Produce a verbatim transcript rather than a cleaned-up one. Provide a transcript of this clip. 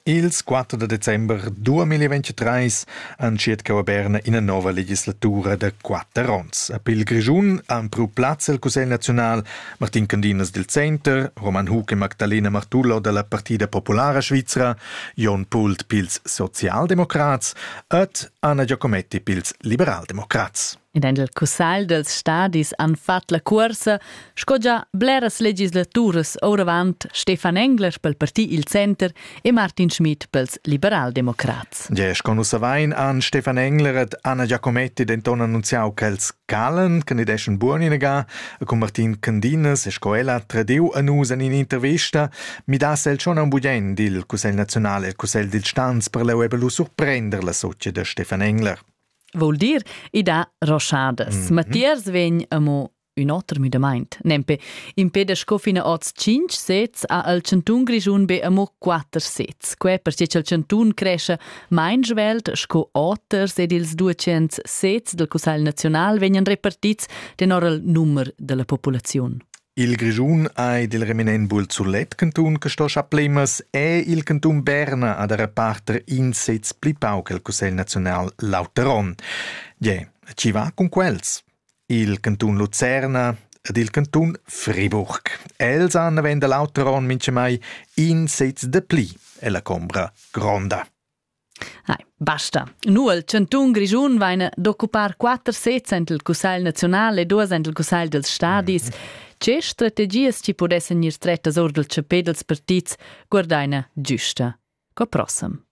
Il quattro de december duemilaventitrai han schiet che a Berna in una nuova legislatura de quattro ans. A Pil Grischun han pro plazza il Consiglio Nazional Martin Candinas del Center, Roman Huck e Magdalena Martullo della Partida Popolare Svizzera, Jon Pult pils Sozialdemocrats et Anna Giacometti pils Liberaldemocrats. In el Consiglio dels Stadis han fat la corsa, sco già bleras legislaturas ora avant Stefan Engler pel Parti Il Center e Martin Schmidt pels Liberaldemocrats. Ja, sco Savain an Stefan Engler et Anna Giacometti denton annunziau che els calen, che ne deschen buoni nega, con Martin Candinas e sco ella tradiu a nus in intervista, mi da sel schon un budien dil Consiglio Nazionale e il Consiglio dil Stanz per leu ebelu surprender la socia de Stefan Engler. Vuol dir i da rochadas. Mm-hmm. Ma tiers vegn amo un alter midamaint. Nempe in peda scofina oz cinc sets a al centun Grischun be amo quattr sets. Que perché il centun cresce mein svelt sco otters ed ils duecents sets del Consiglio Nazional vegnan repartits denor il numero della popolazione. Il Grischun ha il reminent bul zullet cantun che sto schaplemas e il cantun Berna ad a reparter in sets pli pau che il Consiglio Nazional Lauteron. Ja, ci va con quels. Il cantun Luzerna ed il cantun Friburg. Els han venda Lauteron mince mai in sets de pli e la combra gronda. Ai, basta. Nu il centun Grischun vaina d'occupar quattr sets ent il Consiglio Nazional e due ent il Consiglio dels Stadis. Mm-hmm. C'è strategies ci podessen ir strettas or del cepè dels partits guardaina giusta. Co prossem.